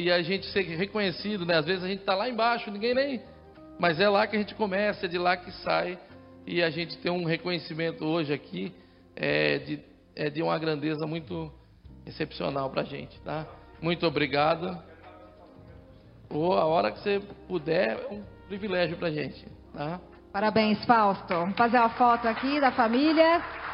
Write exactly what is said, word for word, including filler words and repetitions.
e a gente ser reconhecido, né? Às vezes a gente está lá embaixo, ninguém nem... Mas é lá que a gente começa, é de lá que sai. E a gente tem um reconhecimento hoje aqui é de, é de uma grandeza muito excepcional para a gente, tá? Muito obrigado. Ou a hora que você puder, é um privilégio para a gente, tá? Parabéns, Fausto. Vamos fazer uma foto aqui da família.